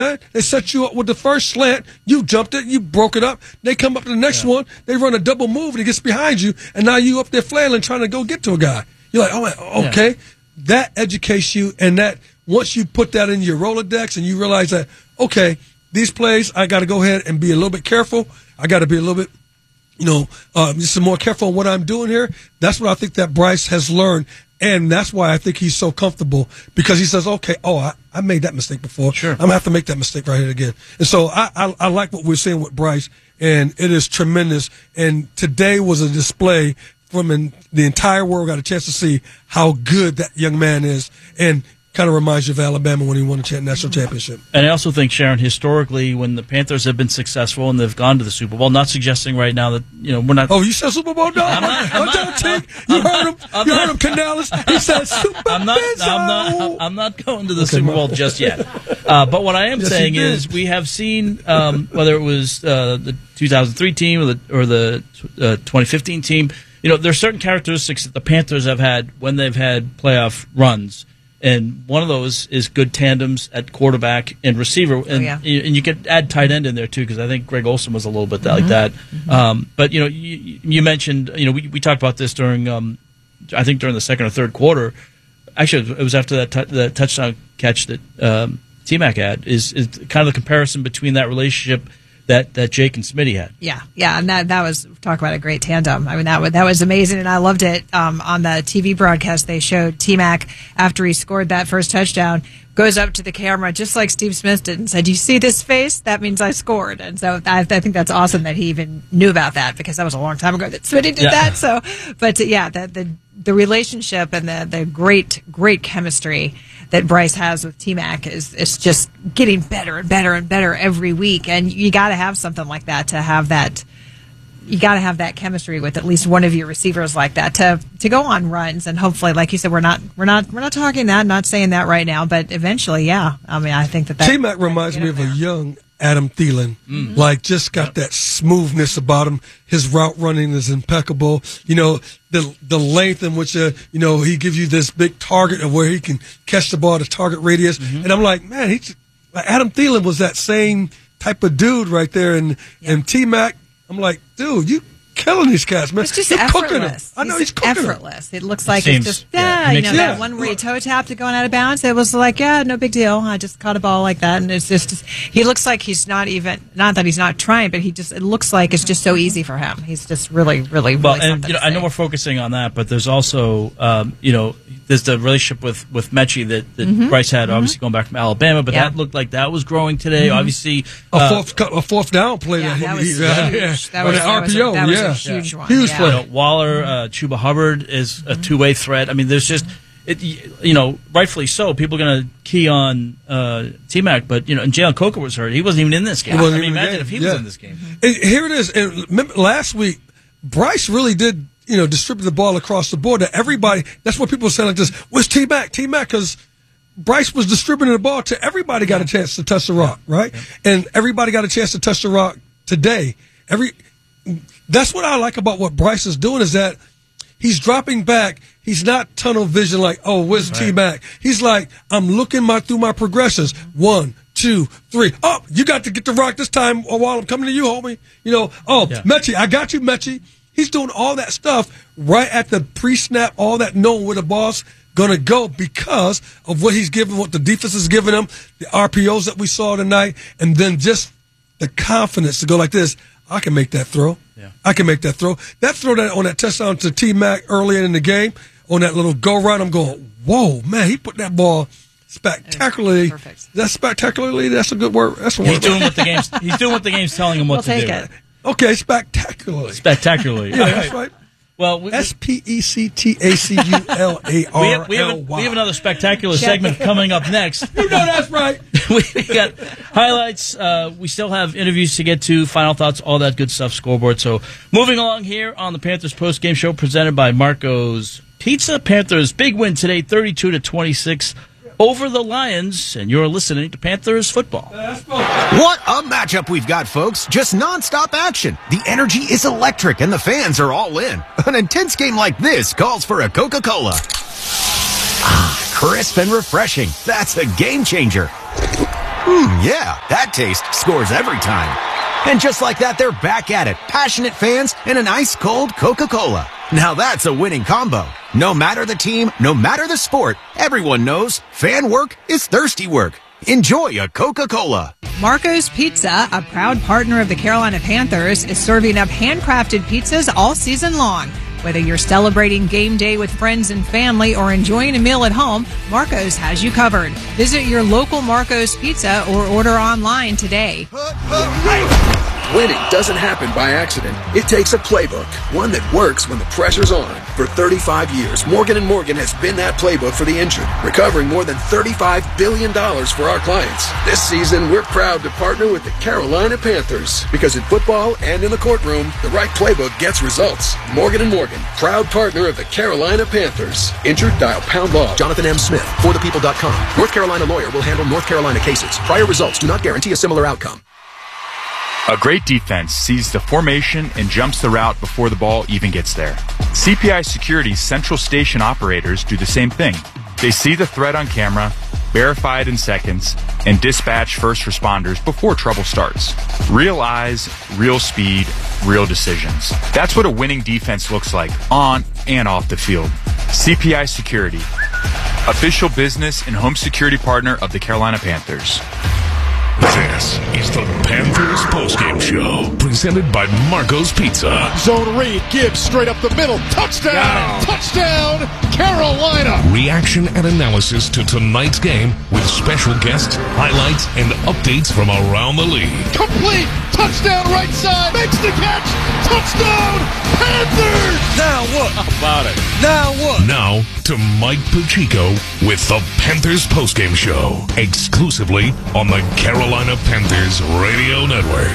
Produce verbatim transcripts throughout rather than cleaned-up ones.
They set you up with the first slant. You jumped it. You broke it up. They come up to the next yeah. one. They run a double move, and he gets behind you, and now you up there flailing trying to go get to a guy. You're like, oh, okay. Yeah. That educates you, and that once you put that in your Rolodex and you realize that, okay, these plays, I got to go ahead and be a little bit careful. I got to be a little bit, you know, uh, just more careful on what I'm doing here. That's what I think that Bryce has learned. And that's why I think he's so comfortable, because he says, okay, oh, I, I made that mistake before. Sure. I'm going to have to make that mistake right here again. And so I, I, I like what we're seeing with Bryce, and it is tremendous. And today was a display from an, the entire world got a chance to see how good that young man is. And kind of reminds you of Alabama when he won a national championship. And I also think, Sharon, historically, when the Panthers have been successful and they've gone to the Super Bowl, not suggesting right now that, you know, we're not. Oh, you said Super Bowl? No. I'm not. I'm not, I'm you I'm heard him. I'm you not, heard him, Canales. He said Super Bowl. I'm not, I'm not, I'm not going to the okay, Super Bowl just yet. Uh, but what I am yes, saying is we have seen, um, whether it was uh, the two thousand three team or the, or the uh, twenty fifteen team, you know, there are certain characteristics that the Panthers have had when they've had playoff runs. And one of those is good tandems at quarterback and receiver, and, oh, yeah. and you could add tight end in there too, because I think Greg Olsen was a little bit mm-hmm. like that. Mm-hmm. Um, but you know, you, you mentioned, you know, we, we talked about this during, um, I think during the second or third quarter. Actually, it was after that t- that touchdown catch that um, T-Mac had. Is is kind of the comparison between that relationship that, that Jake and Smitty had. Yeah, yeah, and that that was talk about a great tandem. I mean, that was, that was amazing, and I loved it. Um, on the T V broadcast, they showed T-Mac after he scored that first touchdown, goes up to the camera just like Steve Smith did and said, "You see this face? That means I scored." And so I, I think that's awesome that he even knew about that, because that was a long time ago that Smitty did yeah. that. So, but uh, yeah, the, the the relationship and the the great great chemistry that Bryce has with T-Mac is, is just getting better and better and better every week. And you got to have something like that to have that. You got to have that chemistry with at least one of your receivers like that to to go on runs. And hopefully, like you said, we're not we're not we're not talking that, not saying that right now, but eventually, yeah. I mean, I think that that T-Mac reminds me of there. a young Adam Thielen, mm-hmm. like just got that smoothness about him. His route running is impeccable. You know, the the length in which, uh, you know, he gives you this big target of where he can catch the ball at a target radius. Mm-hmm. And I'm like, man, he's like Adam Thielen was that same type of dude right there. And, yeah. and T-Mac, I'm like, dude, you killing these cats, man. It's just You're effortless. I know he's, he's cooking effortless. Them. It looks like Seems, it's just, yeah, yeah you know, yeah. that one where he toe tapped it going out of bounds. It was like, yeah, no big deal. I just caught a ball like that. And it's just, he looks like he's not even, not that he's not trying, but he just, it looks like it's just so easy for him. He's just really, really, well, really and, you know, I know we're focusing on that, but there's also, um, you know, there's the relationship with, with Mechie that, that mm-hmm. Bryce had, mm-hmm. obviously going back from Alabama, but yeah. that looked like that was growing today. Mm-hmm. Obviously, uh, a fourth a fourth down play. Yeah, that, that was he, huge. Uh, yeah. That was, that R P O, that was a, that yeah. was a huge yeah. one. Huge yeah. play. You know, Waller, uh, Chuba Hubbard is a two way threat. I mean, there's just it. You know, rightfully so. People are going to key on uh, T-Mac, but you know, and Jalen Coker was hurt. He wasn't even in this game. I mean, imagine if he yeah. was in this game. And here it is. And remember, last week, Bryce really did. You know, distribute the ball across the board to everybody. That's what people say like this. Where's T-Mac? T-Mac, because Bryce was distributing the ball to everybody. Got a chance to touch the rock, right? Yeah. And everybody got a chance to touch the rock today. Every that's what I like about what Bryce is doing is that he's dropping back. He's not tunnel vision like, oh, where's right. T-Mac? He's like, I'm looking my through my progressions. One, two, three. Oh, you got to get the rock this time while I'm coming to you, homie. You know, oh, yeah. Mechie, I got you, Mechie. He's doing all that stuff right at the pre-snap, all that knowing where the ball's going to go because of what he's giving, what the defense is giving him, the R P Os that we saw tonight, and then just the confidence to go like this. I can make that throw. Yeah. I can make that throw. That throw that on that touchdown to T-Mac earlier in the game, on that little go route, I'm going, whoa, man, he put that ball spectacularly. Perfect. That's spectacularly. That's a good word. That's a word. He's doing what the game's. He's doing what the game's telling him what we'll to take do. It. Okay, spectacularly. Spectacularly. Yeah, that's right. Well, we, S P E C T A C U L A R L Y. We have, we, have, we have another spectacular segment coming up next. You know that's right. we got highlights. Uh, we still have interviews to get to, final thoughts, all that good stuff, scoreboard. So moving along here on the Panthers post-game show presented by Marco's Pizza. Panthers big win today, thirty-two to twenty-six. Over the Lions, and you're listening to Panthers football. What a matchup we've got, folks. Just nonstop action. The energy is electric, and the fans are all in. An intense game like this calls for a Coca-Cola. Ah, crisp and refreshing. That's a game changer. Mmm, yeah, that taste scores every time. And just like that, they're back at it. Passionate fans and an ice-cold Coca-Cola. Now that's a winning combo. No matter the team, no matter the sport, everyone knows fan work is thirsty work. Enjoy a Coca-Cola. Marco's Pizza, a proud partner of the Carolina Panthers, is serving up handcrafted pizzas all season long. Whether you're celebrating game day with friends and family or enjoying a meal at home, Marco's has you covered. Visit your local Marco's Pizza or order online today. Winning doesn't happen by accident. It takes a playbook, one that works when the pressure's on. For thirty-five years, Morgan and Morgan has been that playbook for the injured, recovering more than thirty-five billion dollars for our clients. This season, we're proud to partner with the Carolina Panthers, because in football and in the courtroom, the right playbook gets results. Morgan and Morgan, proud partner of the Carolina Panthers. Injured? Dial pound law. Jonathan M. Smith, for the people dot com. North Carolina lawyer will handle North Carolina cases. Prior results do not guarantee a similar outcome. A great defense sees the formation and jumps the route before the ball even gets there. C P I Security's Central Station operators do the same thing. They see the threat on camera, verify it in seconds, and dispatch first responders before trouble starts. Real eyes, real speed, real decisions. That's what a winning defense looks like on and off the field. C P I Security, official business and home security partner of the Carolina Panthers. This is the Panthers postgame show, presented by Marco's Pizza. Zone read, Gibbs straight up the middle, touchdown! Touchdown, Carolina! Reaction and analysis to tonight's game with special guests, highlights, and updates from around the league. Complete! Touchdown right side! Makes the catch! Touchdown! Panthers! Now what? How about it? Now what? Now to Mike Pacheco with the Panthers postgame show, exclusively on the Carolina Panthers Radio Network.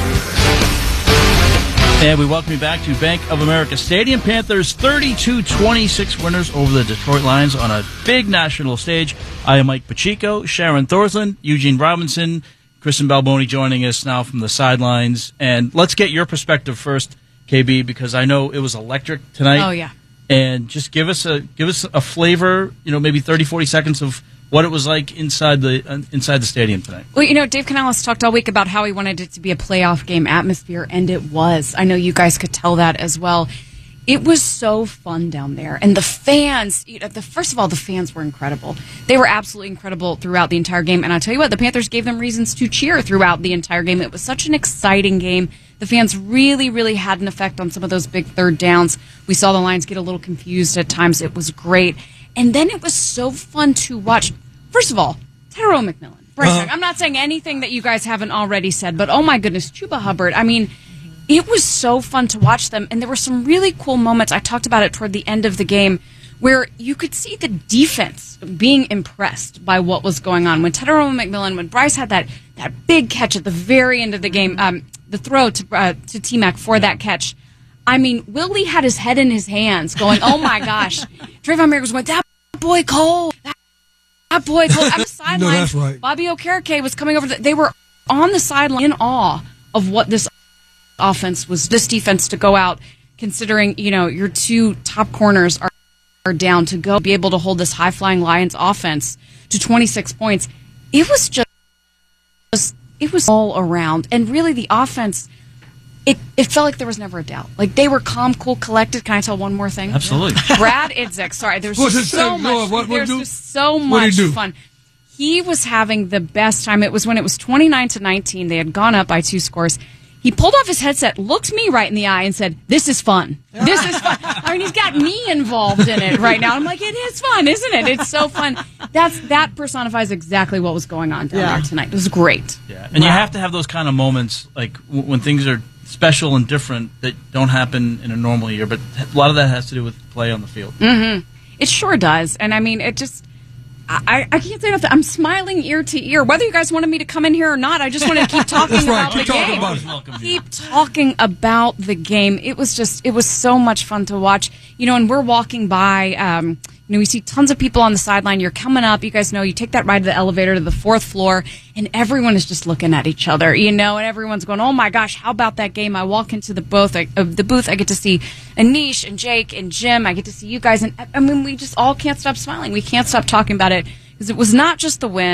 And we welcome you back to Bank of America Stadium. Panthers thirty-two twenty-six winners over the Detroit Lions on a big national stage. I am Mike Pacheco, Sharon Thorsland, Eugene Robinson, Kristen Balboni joining us now from the sidelines. And let's get your perspective first, K B, because I know it was electric tonight. Oh, yeah. And just give us a give us a flavor, you know, maybe thirty, forty seconds of what it was like inside the uh, inside the stadium tonight. Well, you know, Dave Canales talked all week about how he wanted it to be a playoff game atmosphere, and it was. I know you guys could tell that as well. It was so fun down there, and the fans. You know, the first of all, the fans were incredible. They were absolutely incredible throughout the entire game, and I'll tell you what, the Panthers gave them reasons to cheer throughout the entire game. It was such an exciting game. The fans really, really had an effect on some of those big third downs. We saw the Lions get a little confused at times. It was great. And then it was so fun to watch. First of all, Tyrone McMillan. Bryce uh-huh. I'm not saying anything that you guys haven't already said, but oh my goodness, Chuba Hubbard. I mean, it was so fun to watch them. And there were some really cool moments. I talked about it toward the end of the game where you could see the defense being impressed by what was going on. When Tyrone McMillan, when Bryce had that, that big catch at the very end of the game, um, the throw to uh, to T-Mac for that catch. I mean, Willie had his head in his hands going, oh, my gosh. Trayvon Merrick was going, that boy Cole, that, that boy Cole. On the sideline, no, that's right. Bobby Okereke was coming over. The, they were on the sideline in awe of what this offense was, this defense to go out, considering, you know, your two top corners are, are down to go, be able to hold this high-flying Lions offense to twenty-six points. It was just, just It was all around. And really, the offense, it, it felt like there was never a doubt. Like, they were calm, cool, collected. Can I tell one more thing? Absolutely. Brad Idzik, sorry, there's just so much, what, what there's do? just so much fun. He was having the best time. It was when it was twenty-nine to nineteen. They had gone up by two scores. He pulled off his headset, looked me right in the eye, and said, this is fun. This is fun. I mean, he's got me involved in it right now. I'm like, it is fun, isn't it? It's so fun. That's That personifies exactly what was going on down yeah. there tonight. It was great. Yeah, And wow. you have to have those kind of moments, like w- when things are special and different that don't happen in a normal year. But a lot of that has to do with play on the field. Mm-hmm. It sure does. And, I mean, it just... I, I can't say nothing. I'm smiling ear to ear. Whether you guys wanted me to come in here or not, I just want to keep talking right. about keep the talking game. About it. Keep talking about the game. It was just, it was so much fun to watch. You know, and we're walking by, um, you know, we see tons of people on the sideline. You're coming up. You guys know you take that ride to the elevator to the fourth floor, and everyone is just looking at each other, you know, and everyone's going, oh my gosh, how about that game? I walk into the booth, I, uh, the booth. I get to see Anish and Jake and Jim. I get to see you guys. And I mean, we just all can't stop smiling. We can't stop talking about it. Because it was not just the win, but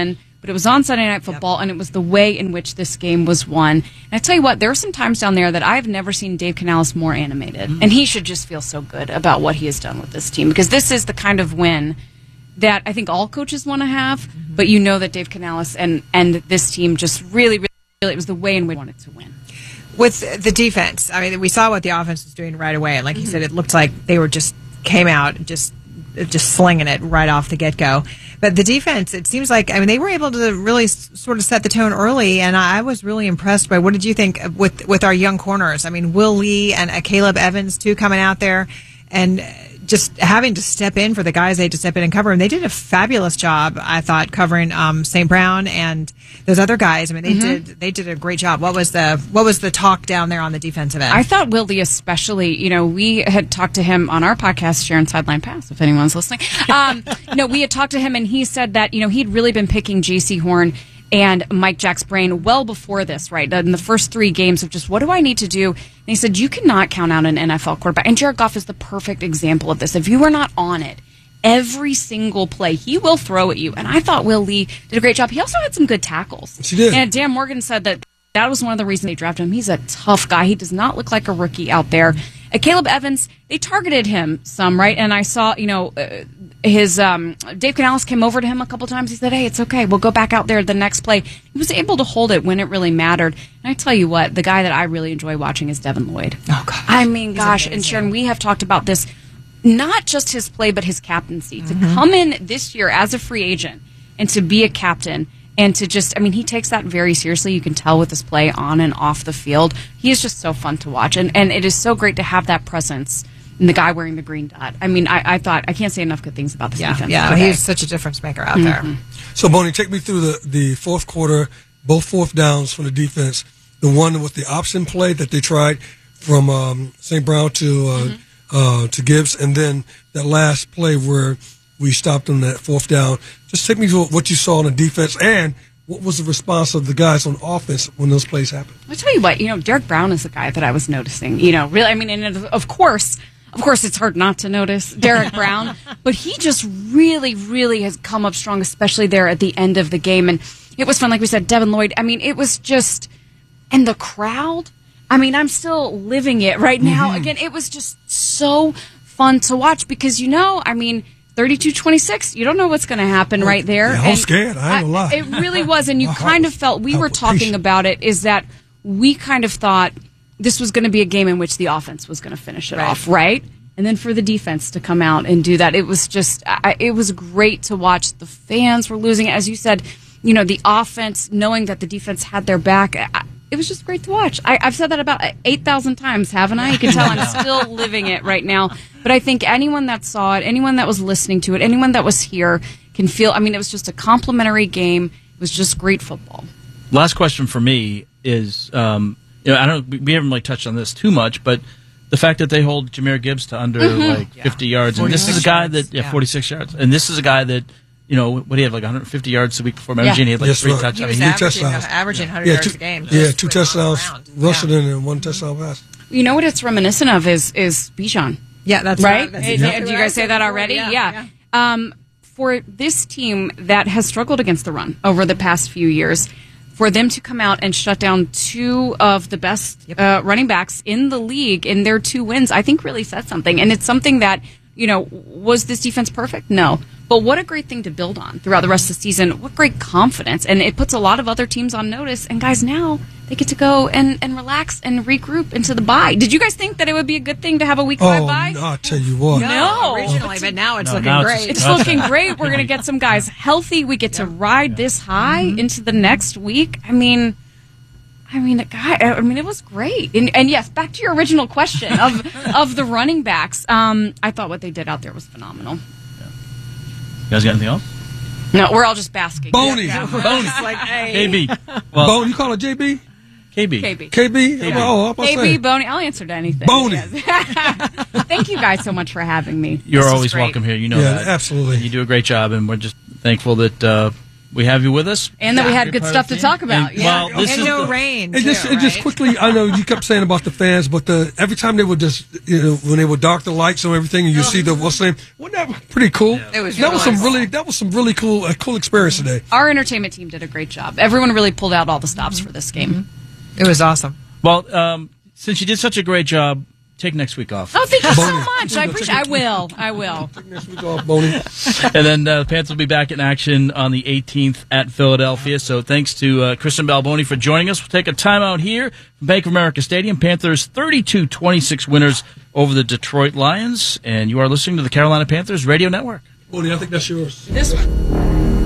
but it was on Sunday Night Football, yep. and it was the way in which this game was won. And I tell you what, there are some times down there that I've never seen Dave Canales more animated, mm-hmm. and he should just feel so good about what he has done with this team, because this is the kind of win that I think all coaches want to have, mm-hmm. but you know that Dave Canales and, and this team just really, really, really, it was the way in which they wanted to win. With the defense, I mean, we saw what the offense was doing right away, and like mm-hmm. you said, it looked like they were just came out just just slinging it right off the get-go. But the defense, it seems like, I mean, they were able to really s- sort of set the tone early, and I was really impressed by, what did you think with with our young corners? I mean, Will Lee and uh, Caleb Evans, too, coming out there, and just having to step in for the guys they had to step in and cover. And they did a fabulous job, I thought, covering um, Saint Brown and those other guys. I mean, they mm-hmm. did they did a great job. What was the what was the talk down there on the defensive end? I thought Will Lee especially, you know, we had talked to him on our podcast, Sharon Sideline Pass, if anyone's listening. Um, no, we had talked to him, and he said that, you know, he'd really been picking J C Horn and Mike Jack's brain well before this, right? In the first three games of just, what do I need to do? And he said, you cannot count out an N F L quarterback. And Jared Goff is the perfect example of this. If you are not on it, every single play, he will throw at you. And I thought Will Lee did a great job. He also had some good tackles. She did. And Dan Morgan said that that was one of the reasons they drafted him. He's a tough guy. He does not look like a rookie out there. Uh, Caleb Evans, they targeted him some, right? And I saw, you know, uh, his um, Dave Canales came over to him a couple times. He said, hey, it's okay. We'll go back out there the next play. He was able to hold it when it really mattered. And I tell you what, the guy that I really enjoy watching is Devin Lloyd. Oh, gosh. I mean, gosh. And Sharon, we have talked about this, not just his play, but his captaincy. Mm-hmm. To come in this year as a free agent and to be a captain and to just, I mean, he takes that very seriously. You can tell with his play on and off the field. He is just so fun to watch. And, and it is so great to have that presence. And the guy wearing the green dot. I mean, I, I thought, I can't say enough good things about this yeah, defense. Yeah, today. he's such a difference maker out mm-hmm. there. So, Bonnie, take me through the, the fourth quarter, both fourth downs for the defense. The one with the option play that they tried from um, Saint Brown to uh, mm-hmm. uh, to Gibbs, and then that last play where we stopped on that fourth down. Just take me to what you saw on the defense, and what was the response of the guys on offense when those plays happened? I'll tell you what, you know, Derek Brown is the guy that I was noticing. You know, really, I mean, and of course, Of course, it's hard not to notice Derek Brown, but he just really, really has come up strong, especially there at the end of the game. And it was fun, like we said, Devin Lloyd. I mean, it was just, and the crowd. I mean, I'm still living it right now. Mm-hmm. Again, it was just so fun to watch because, you know, I mean, thirty-two twenty-six, you don't know what's going to happen right there. Yeah, I'm and scared. I ain't gonna lie. It really was. And you kind of felt, we were talking about it, is that we kind of thought this was going to be a game in which the offense was going to finish it right. off, right? And then for the defense to come out and do that, it was just, I, it was great to watch. The fans were losing. As you said, you know, the offense, knowing that the defense had their back, I, it was just great to watch. I, I've said that about eight thousand times, haven't I? You can tell I'm still living it right now. But I think anyone that saw it, anyone that was listening to it, anyone that was here can feel, I mean, it was just a complimentary game. It was just great football. Last question for me is, um, you know, I don't, we haven't really touched on this too much, but the fact that they hold Jahmyr Gibbs to under mm-hmm. like yeah. fifty yards, and this is a guy yards. that yeah, yeah, forty-six yards, and this is a guy that, you know, what do you have, like one hundred fifty yards a week before Memphis? Yeah. He had like yes, three right. touchdowns. He was I mean, averaging, touchdowns. averaging one hundred yeah, yards two, a game. Yeah, two touchdowns rushing yeah. in and one touchdown pass. You know what it's reminiscent of is is Bijan. Yeah, that's right. That's it, exactly do you guys say that already? Yeah. yeah. yeah. Um, for this team that has struggled against the run over the past few years, for them to come out and shut down two of the best yep. uh, running backs in the league in their two wins, I think really said something. And it's something that, you know, was this defense perfect? No. But what a great thing to build on throughout the rest of the season. What great confidence. And it puts a lot of other teams on notice. And guys, now they get to go and, and relax and regroup into the bye. Did you guys think that it would be a good thing to have a week five oh, bye? No, I'll tell you what. No, no. originally, but now it's no, looking now great. It's, it's looking great. We're going to get some guys healthy. We get to ride this high mm-hmm. into the next week. I mean... I mean, God, I mean, it was great. And, and yes, back to your original question of of the running backs. Um, I thought what they did out there was phenomenal. Yeah. You guys got anything else? No, we're all just basking. Boney. Yeah, yeah. Boney. Like, hey. K B. Well, Boney, you call it J B? K B. K B. K B? Yeah. Oh, K B, Boney. I'll answer to anything. Boney. Yes. Thank you guys so much for having me. You're this always welcome here. You know yeah, that. absolutely. And you do a great job, and we're just thankful that uh, we have you with us. And that we had good stuff to talk about. And, yeah. Well, this and is no the, rain. And too, just, and just right? quickly, I know you kept saying about the fans, but the every time they would just, you know, when they would dark the lights and everything, and you see the what's the name, wasn't that pretty cool? It was that really was some nice. really that was some really cool a cool experience today. Our entertainment team did a great job. Everyone really pulled out all the stops for this game. It was awesome. Well, um, since you did such a great job, take next week off. Oh, thank you so Boney. much. I appreciate. I will. I will. Next week off, Boney. And then uh, the Panthers will be back in action on the eighteenth at Philadelphia. So thanks to uh, Kristen Balboni for joining us. We'll take a timeout here from Bank of America Stadium. Panthers thirty-two twenty-six winners over the Detroit Lions. And you are listening to the Carolina Panthers Radio Network. Boney, I think that's yours. This one.